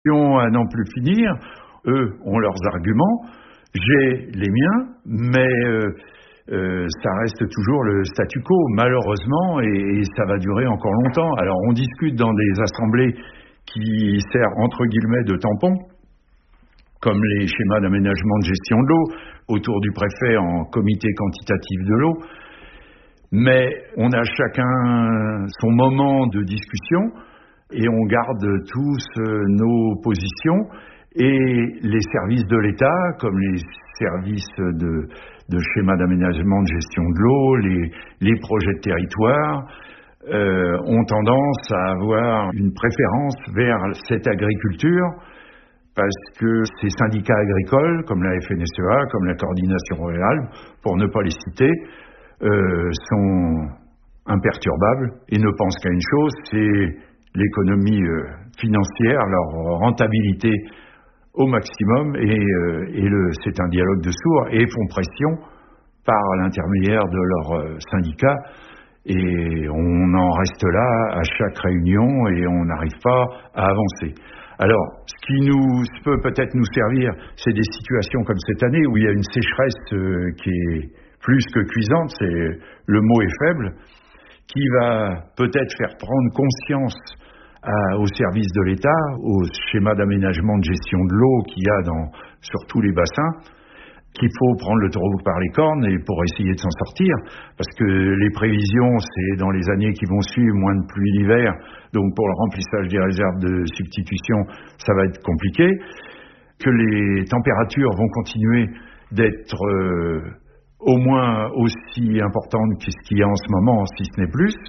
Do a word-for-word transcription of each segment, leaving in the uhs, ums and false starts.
À n'en plus finir, eux ont leurs arguments, j'ai les miens, mais euh, euh, ça reste toujours le statu quo, malheureusement, et, et ça va durer encore longtemps. Alors on discute dans des assemblées qui servent entre guillemets de tampons, comme les schémas d'aménagement de gestion de l'eau, autour du préfet en comité quantitatif de l'eau, mais on a chacun son moment de discussion, et on garde tous euh, nos positions, et les services de l'État, comme les services de, de schéma d'aménagement de gestion de l'eau, les, les projets de territoire, euh, ont tendance à avoir une préférence vers cette agriculture, parce que ces syndicats agricoles, comme la F N S E A, comme la coordination rurale, pour ne pas les citer, euh, sont imperturbables et ne pensent qu'à une chose, c'est l'économie euh, financière, leur rentabilité au maximum, et, euh, et le, c'est un dialogue de sourds, et font pression par l'intermédiaire de leurs euh, syndicats, et on en reste là à chaque réunion et on n'arrive pas à avancer. Alors, ce qui nous peut peut-être nous servir, c'est des situations comme cette année où il y a une sécheresse euh, qui est plus que cuisante, c'est, le mot est faible, qui va peut-être faire prendre conscience à, au service de l'État, au schéma d'aménagement de gestion de l'eau qu'il y a dans, sur tous les bassins, qu'il faut prendre le taureau par les cornes et pour essayer de s'en sortir, parce que les prévisions, c'est dans les années qui vont suivre, moins de pluie l'hiver, donc pour le remplissage des réserves de substitution, ça va être compliqué, que les températures vont continuer d'être euh, au moins aussi importantes que ce qu'il y a en ce moment, si ce n'est plus.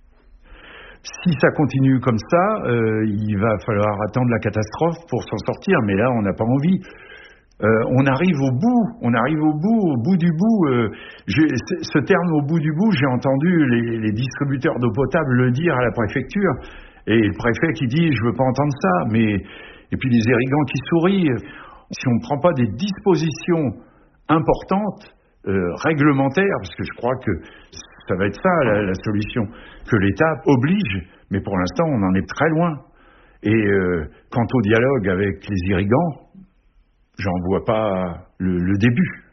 Si ça continue comme ça, euh, il va falloir attendre la catastrophe pour s'en sortir, mais là, on n'a pas envie. Euh, on arrive au bout, on arrive au bout, au bout du bout. Euh, j'ai, ce terme au bout du bout, j'ai entendu les, les distributeurs d'eau potable le dire à la préfecture, et le préfet qui dit je veux pas entendre ça, mais et puis les irrigants qui sourient. Si on ne prend pas des dispositions importantes, euh, réglementaires, parce que je crois que ça va être ça la, la solution, que l'État oblige, mais pour l'instant on en est très loin. Et euh, quant au dialogue avec les irrigants, j'en vois pas le, le début.